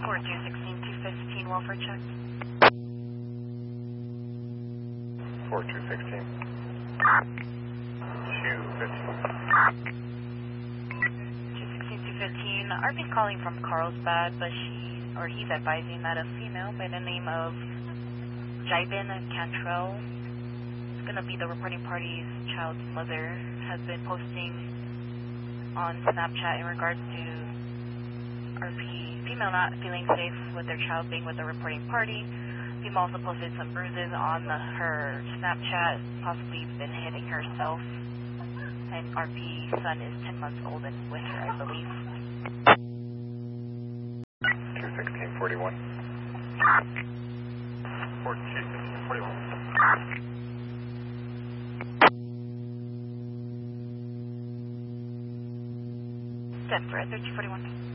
4216 215 welfare check. 4216 215. 215 RP's calling from Carlsbad, but he's advising that a female by the name of Jibin Cantrell is going to be the reporting party's child's mother, has been posting on Snapchat in regards to RP female not feeling safe with their child being with the reporting party. Female also posted some bruises on her Snapchat, possibly been hitting herself. And RP's son is 10 months old and with her, I believe. 21641. 21641. Denver, 1341.